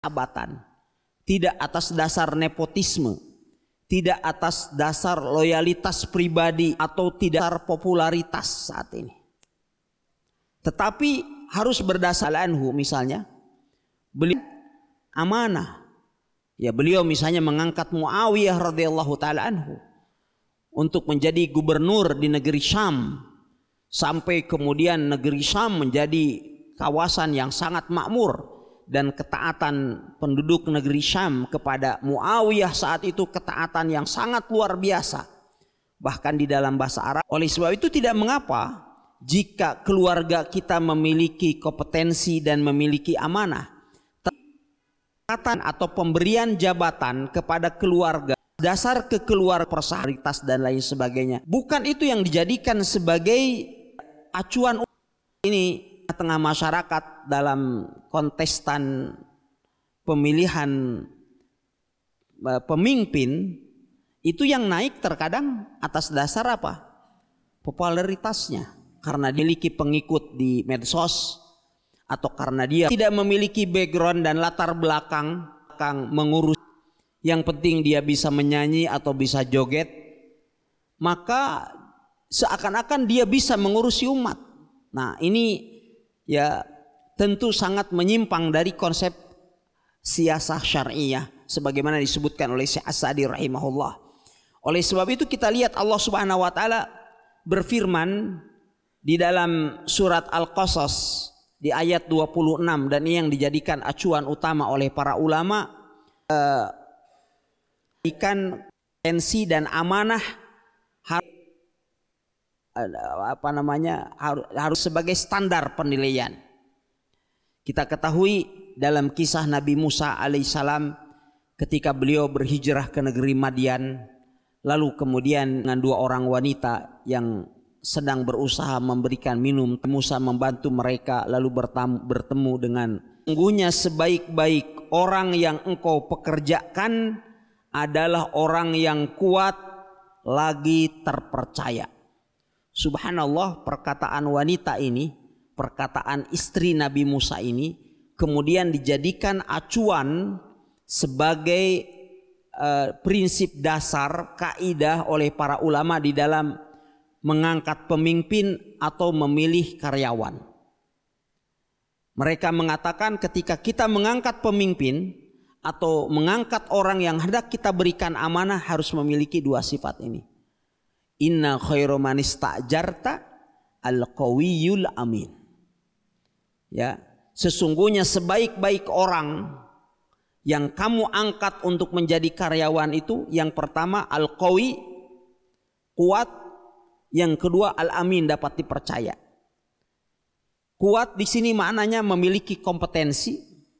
jabatan, tidak atas dasar nepotisme, tidak atas dasar loyalitas pribadi atau tidak dasar popularitas saat ini. Tetapi harus berdasar anhu, misalnya beliau amanah. Ya, beliau misalnya mengangkat Muawiyah radhiyallahu taala anhu untuk menjadi gubernur di negeri Syam, sampai kemudian negeri Syam menjadi kawasan yang sangat makmur, dan ketaatan penduduk negeri Syam kepada Muawiyah saat itu ketaatan yang sangat luar biasa, bahkan di dalam bahasa Arab. Oleh sebab itu tidak mengapa jika keluarga kita memiliki kompetensi dan memiliki amanah atau pemberian jabatan kepada keluarga dasar kekeluargaan, persaharitas dan lain sebagainya, bukan itu yang dijadikan sebagai acuan. Ini tengah masyarakat dalam kontestan pemilihan pemimpin itu yang naik terkadang atas dasar apa? Popularitasnya, karena dimiliki pengikut di medsos, atau karena dia tidak memiliki background dan latar belakang mengurus. Yang penting dia bisa menyanyi atau bisa joget, maka seakan-akan dia bisa mengurusi umat. Nah, ini ya tentu sangat menyimpang dari konsep siyasah syar'iyah sebagaimana disebutkan oleh Syekh As-Sa'di rahimahullah. Oleh sebab itu kita lihat Allah Subhanahu wa taala berfirman di dalam surat Al-Qasas di ayat 26, dan ini yang dijadikan acuan utama oleh para ulama, jadikan tensi dan amanah harus sebagai standar penilaian. Kita ketahui dalam kisah Nabi Musa alaihissalam ketika beliau berhijrah ke negeri Madian, lalu kemudian dengan dua orang wanita yang sedang berusaha memberikan minum, Musa membantu mereka lalu bertemu dengan, sungguhnya sebaik-baik orang yang engkau pekerjakan adalah orang yang kuat lagi terpercaya. Subhanallah, perkataan wanita ini, perkataan istri Nabi Musa ini kemudian dijadikan acuan sebagai prinsip dasar, kaidah oleh para ulama di dalam mengangkat pemimpin atau memilih karyawan. Mereka mengatakan ketika kita mengangkat pemimpin atau mengangkat orang yang hendak kita berikan amanah harus memiliki dua sifat ini. Inna khairu man ista'jarta al-qawiyul amin. Ya, sesungguhnya sebaik-baik orang yang kamu angkat untuk menjadi karyawan itu, yang pertama al-qawi, kuat. Yang kedua al-amin, dapat dipercaya. Kuat di sini maknanya memiliki kompetensi,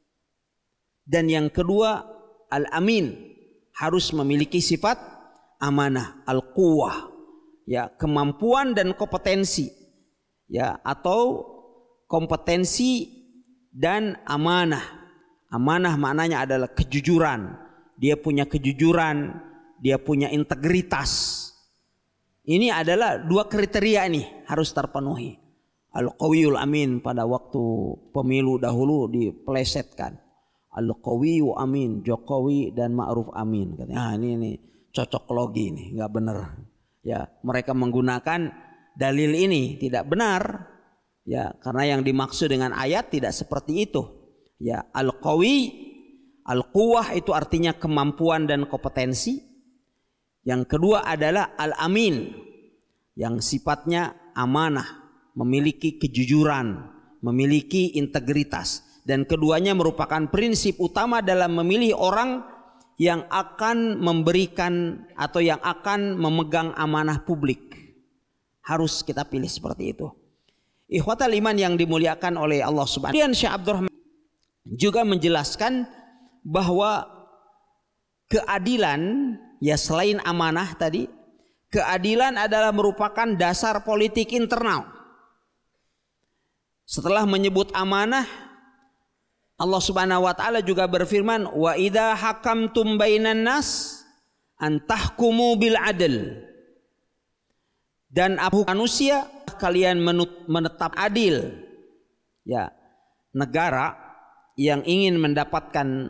dan yang kedua al-amin, harus memiliki sifat amanah, al-quwah, ya, kemampuan dan kompetensi, ya, atau kompetensi dan amanah. Amanah maknanya adalah kejujuran. Dia punya kejujuran, dia punya integritas. Ini adalah dua kriteria ini harus terpenuhi. Al-Qawiyul Amin pada waktu pemilu dahulu dipelesetkan. Al-Qawiyu Amin, Jokowi dan Ma'ruf Amin. Katanya, ini cocok logi ini, nggak benar. Ya, mereka menggunakan dalil ini tidak benar. Ya, karena yang dimaksud dengan ayat tidak seperti itu. Ya, Al-Qawi, Al-Quwah itu artinya kemampuan dan kompetensi. Yang kedua adalah al-amin, yang sifatnya amanah, memiliki kejujuran, memiliki integritas. Dan keduanya merupakan prinsip utama dalam memilih orang yang akan memberikan atau yang akan memegang amanah publik. Harus kita pilih seperti itu. Ikhwatal iman yang dimuliakan oleh Allah Subhanahu wa taala. Syekh Abdurrahman juga menjelaskan bahwa keadilan, ya selain amanah tadi, keadilan adalah merupakan dasar politik internal. Setelah menyebut amanah, Allah Subhanahu wa taala juga berfirman, wa idza hakamtum bainan nas an tahkumu bil adl. Dan manusia kalian menetap adil. Ya, negara yang ingin mendapatkan